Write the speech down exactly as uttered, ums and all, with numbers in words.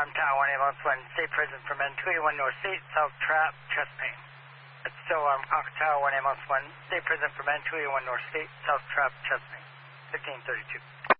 um, Tower one ambulance one, state prison for men, two eighty-one North State, South Trap, chest pain. It's still um, Concord Tower one ambulance one, state prison for men, two eighty-one North State, South Trap, chest pain, fifteen thirty-two.